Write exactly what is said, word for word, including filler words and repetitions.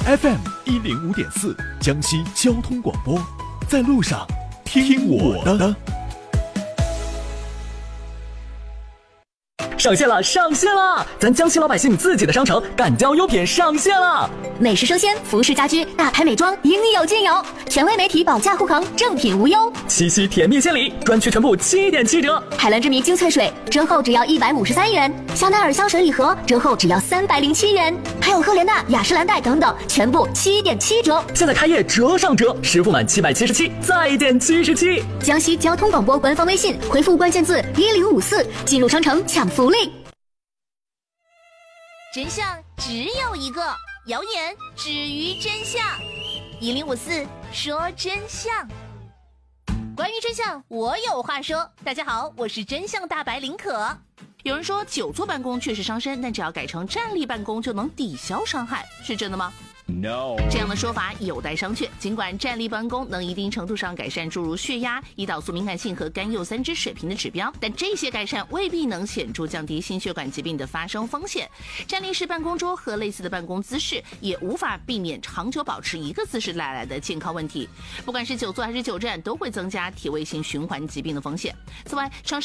F M 一零五点四，江西交通广播，在路上听我的。 上线了，上线了！咱江西老百姓自己的商城敢交优品上线了， 美食生鲜、服饰家居、大牌美妆，应有尽有。权威媒体保价护航，正品无忧。 七夕甜蜜献礼，专区全部七点七折。 海蓝之谜精粹水折后只要一百五十三元，香奈儿香水礼盒折后只要三百零七元，还有赫莲娜、雅诗兰黛等等，全部七点七折。 现在开业折上折，实付满七百七十七再减七十七。 江西交通广播官方微信回复关键字一零五四，进入商城抢福利。 真相只有一个，谣言止于真相。一零五四说真相，关于真相，我有话说。大家好，我是真相大白林可。有人说久坐办公确实伤身，但只要改成站立办公就能抵消伤害，是真的吗？No. 这样的说法有待商榷。尽管站立办公能一定程度上改善诸如血压、胰岛素敏感性和甘油三酯水平的指标，但这些改善未必能显著降低心血管疾病的发生风险。站立式办公桌和类似的办公姿势也无法避免长久保持一个姿势带来的健康问题。不管是久坐还是久站，都会增加体位性循环疾病的风险。此外，长